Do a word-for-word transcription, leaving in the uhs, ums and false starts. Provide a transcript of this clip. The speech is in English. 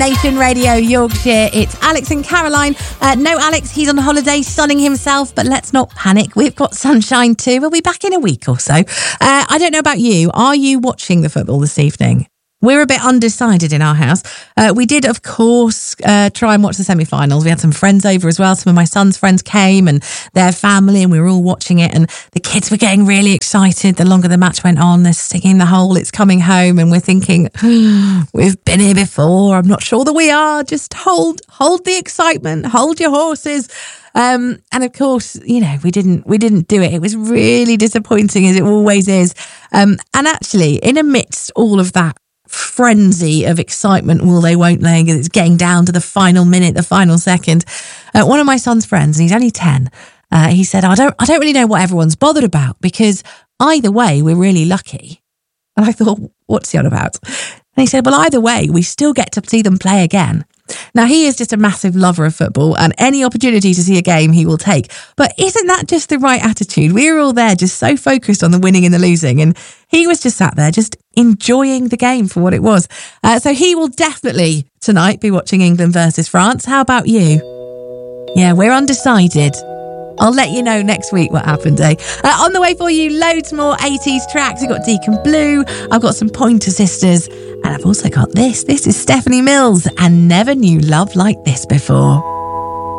Station Radio Yorkshire. It's Alex and Caroline. Uh, no, Alex, he's on holiday sunning himself, but let's not panic. We've got sunshine too. We'll be back in a week or so. Uh, I don't know about you. Are you watching the football this evening? We're a bit undecided in our house. Uh, we did, of course, uh, try and watch the semi-finals. We had some friends over as well. Some of my son's friends came and their family, and we were all watching it. And the kids were getting really excited. The longer the match went on, they're singing the whole "It's Coming Home," and we're thinking, oh, we've been here before. I'm not sure that we are. Just hold, hold the excitement. Hold your horses. Um, and of course, you know, we didn't, we didn't do it. It was really disappointing, as it always is. Um, and actually, in amidst all of that frenzy of excitement, will they, won't they, it's getting down to the final minute, the final second, uh, one of my son's friends, and he's only ten, uh, he said, I don't I don't really know what everyone's bothered about, because either way we're really lucky. And I thought, what's he on about? And he said, well, either way we still get to see them play again. Now, he is just a massive lover of football, and any opportunity to see a game he will take. But isn't that just the right attitude? We were all there just so focused on the winning and the losing, and he was just sat there just enjoying the game for what it was. Uh, so he will definitely tonight be watching England versus France. How about you? Yeah, we're undecided. I'll let you know next week what happened, eh? Uh, on the way for you, loads more eighties tracks. We've got Deacon Blue, I've got some Pointer Sisters, and I've also got this. This is Stephanie Mills, and Never Knew Love Like This Before.